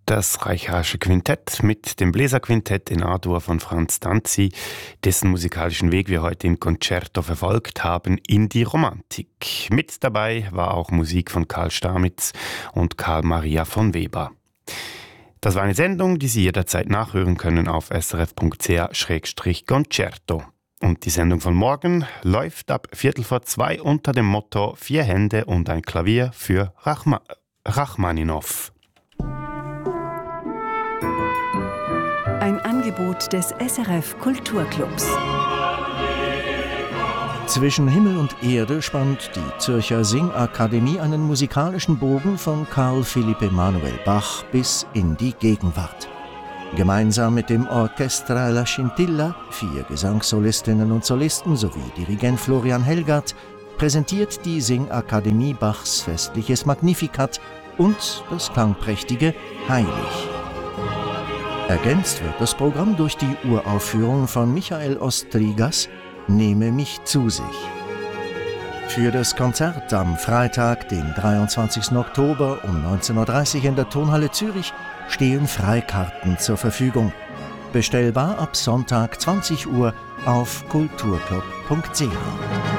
Das Reichardsche Quintett mit dem Bläserquintett in A-Dur von Franz Danzi, dessen musikalischen Weg wir heute im Concerto verfolgt haben in die Romantik. Mit dabei war auch Musik von Karl Stamitz und Karl Maria von Weber. Das war eine Sendung, die Sie jederzeit nachhören können auf srf.ch/concerto. Und die Sendung von morgen läuft ab 1:45 unter dem Motto 4 Hände und ein Klavier für Rachmaninow. Ein Angebot des SRF Kulturclubs. Zwischen Himmel und Erde spannt die Zürcher Singakademie einen musikalischen Bogen von Carl Philipp Emanuel Bach bis in die Gegenwart. Gemeinsam mit dem Orchestra La Scintilla, 4 Gesangssolistinnen und Solisten sowie Dirigent Florian Helgert, präsentiert die Singakademie Bachs festliches Magnificat und das klangprächtige Heilig. Ergänzt wird das Programm durch die Uraufführung von Michael Ostrigas »Nehme mich zu sich«. Für das Konzert am Freitag, den 23. Oktober um 19:30 Uhr in der Tonhalle Zürich stehen Freikarten zur Verfügung. Bestellbar ab Sonntag 20 Uhr auf kulturclub.ch.